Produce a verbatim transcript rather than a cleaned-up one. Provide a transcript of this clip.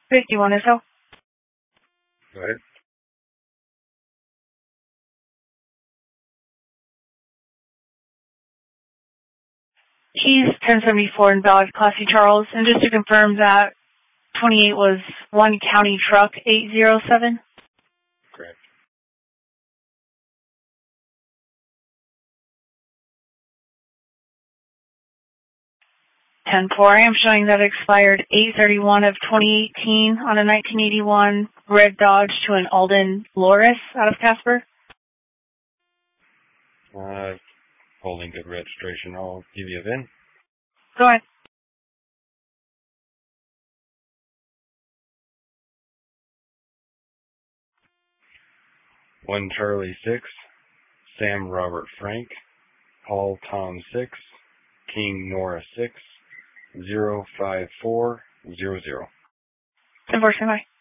fifty-one is how? Go ahead. Keys ten seventy-four in Valley Classy Charles. And just to confirm that twenty-eight was one county truck eight zero seven? Correct. ten four, I am showing that it expired eight thirty-one of twenty eighteen on a nineteen eighty-one red Dodge to an Alden Loris out of Casper. Uh, holding good registration. I'll give you a V I N. Go ahead. One Charlie six, Sam Robert Frank, Paul Tom six, King Nora six, zero five four zero zero. Enforcement, bye.